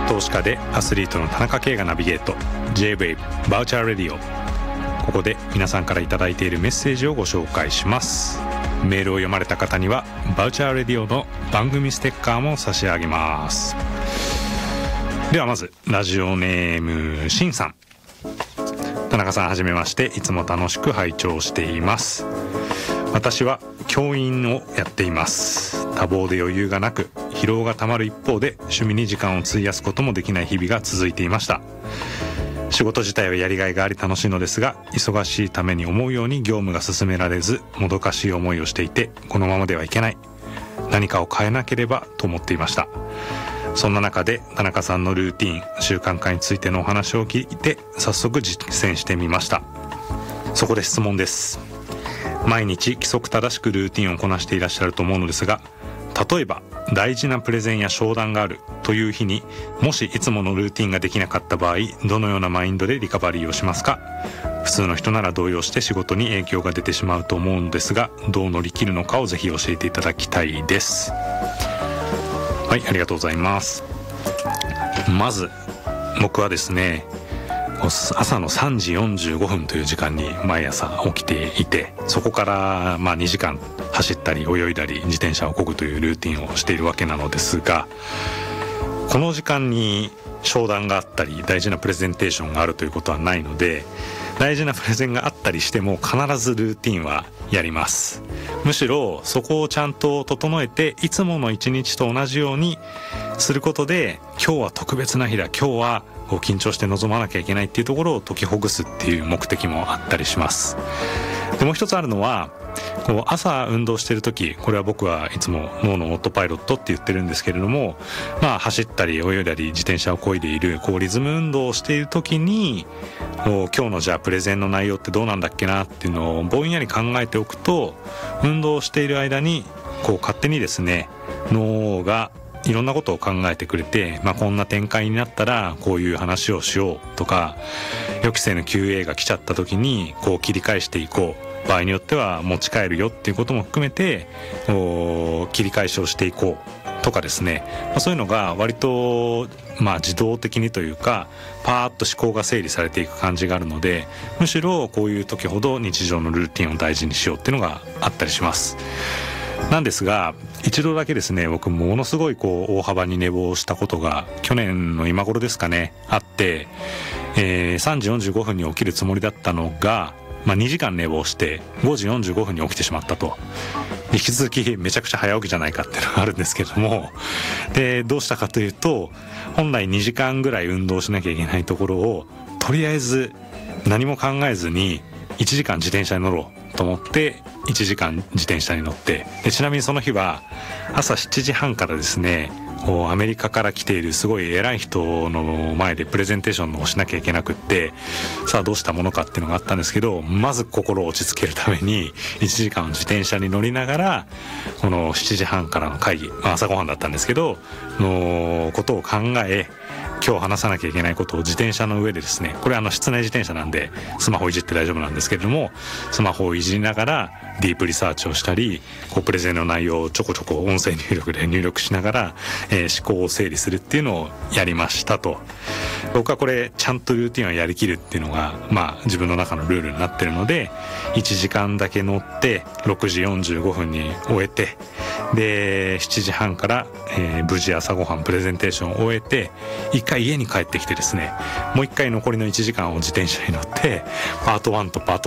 投資家でアスリートの田中圭がナビゲート J-Wave バウチャーレディオ。ここで皆さんからいただいているメッセージをご紹介します。メールを読まれた方にはバウチャーレディオの番組ステッカーも差し上げます。ではまずラジオネームしんさん。田中さんはじめまして。いつも楽しく拝聴しています。私は教員をやっています。多忙で余裕がなく疲労がたまる一方で趣味に時間を費やすこともできない日々が続いていました。仕事自体はやりがいがあり楽しいのですが、忙しいために思うように業務が進められずもどかしい思いをしていて、このままではいけない、何かを変えなければと思っていました。そんな中で田中さんのルーティン、習慣化についてのお話を聞いて早速実践してみました。そこで質問です。毎日規則正しくルーティンをこなしていらっしゃると思うのですが、例えば大事なプレゼンや商談があるという日にもしいつものルーティンができなかった場合、どのようなマインドでリカバリーをしますか？普通の人なら動揺して仕事に影響が出てしまうと思うのですが、どう乗り切るのかをぜひ教えていただきたいです。はい、ありがとうございます。まず僕はですね、朝の3時45分という時間に毎朝起きていて、そこから2時間走ったり泳いだり自転車を漕ぐというルーティンをしているわけなのですが、この時間に商談があったり大事なプレゼンテーションがあるということはないので、大事なプレゼンがあったりしても必ずルーティンはやります。むしろそこをちゃんと整えて、いつもの一日と同じようにすることで、今日は特別な日だ、今日は緊張して臨まなきゃいけないっていうところを解きほぐすっていう目的もあったりします。でもう一つあるのは、朝運動してる時、これは僕はいつも脳のオートパイロットって言ってるんですけれども、走ったり泳いだり自転車を漕いでいるリズム運動をしている時に、今日のじゃあプレゼンの内容ってどうなんだっけなっていうのをぼんやり考えておくと、運動をしている間に勝手にですね、脳がいろんなことを考えてくれて、こんな展開になったらこういう話をしようとか、予期せぬ QA が来ちゃった時に切り返していこう、場合によっては持ち帰るよっていうことも含めて切り返しをしていこうとかですね、そういうのが割と自動的にというか、パーッと思考が整理されていく感じがあるので、むしろこういう時ほど日常のルーティンを大事にしようっていうのがあったりします。なんですが、一度だけですね、僕ものすごい大幅に寝坊したことが去年の今頃ですかね、あって、3時45分に起きるつもりだったのが、2時間寝坊して5時45分に起きてしまったと。引き続きめちゃくちゃ早起きじゃないかっていうのがあるんですけども、でどうしたかというと、本来2時間ぐらい運動しなきゃいけないところを、とりあえず何も考えずに1時間自転車に乗ろうと思って1時間自転車に乗って、でちなみにその日は朝7時半からですね、アメリカから来ているすごい偉い人の前でプレゼンテーションをしなきゃいけなくって、さあどうしたものかっていうのがあったんですけど、まず心を落ち着けるために1時間自転車に乗りながら、この7時半からの会議、朝ごはんだったんですけどのことを考え、今日話さなきゃいけないことを自転車の上でですね、これ室内自転車なんでスマホいじって大丈夫なんですけれども、スマホをいじりながらディープリサーチをしたり、プレゼンの内容をちょこちょこ音声入力で入力しながら、思考を整理するっていうのをやりましたと。僕はこれちゃんとルーティンをやりきるっていうのが自分の中のルールになってるので、1時間だけ乗って6時45分に終えて、で7時半から、無事朝ごはんプレゼンテーションを終えて、一回家に帰ってきてですね、もう一回残りの1時間を自転車に乗ってパート1とパート